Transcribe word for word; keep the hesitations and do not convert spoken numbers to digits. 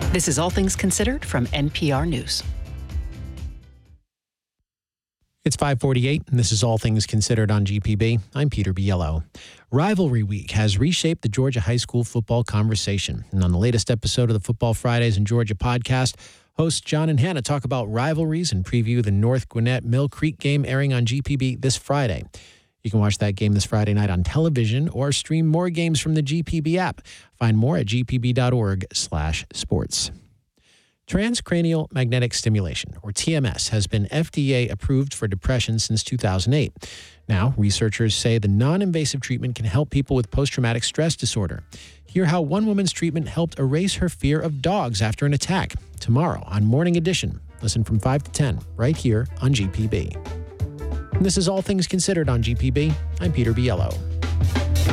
This is All Things Considered from N P R News. It's five forty-eight, and this is All Things Considered on G P B. I'm Peter Biello. Rivalry Week has reshaped the Georgia high school football conversation. And on the latest episode of the Football Fridays in Georgia podcast, hosts John and Hannah talk about rivalries and preview the North Gwinnett Mill Creek game airing on G P B this Friday. You can watch that game this Friday night on television or stream more games from the G P B app. Find more at g p b dot org slash sports. Transcranial magnetic stimulation, or T M S, has been F D A approved for depression since two thousand eight. Now, researchers say the non-invasive treatment can help people with post-traumatic stress disorder. Hear how one woman's treatment helped erase her fear of dogs after an attack. Tomorrow on Morning Edition. Listen from five to ten, right here on G P B. And this is All Things Considered on G P B. I'm Peter Biello.